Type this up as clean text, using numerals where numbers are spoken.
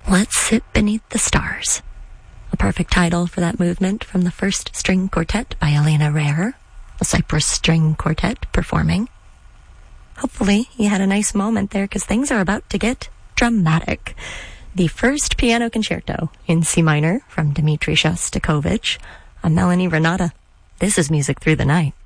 Let's Sit Beneath the Stars. A perfect title for that movement from the First String Quartet by Elena Rare, a Cyprus String Quartet performing. Hopefully you had a nice moment there, because things are about to get dramatic. The first piano concerto in C minor from Dmitri Shostakovich. I'm Melanie Renata. This is Music Through the Night.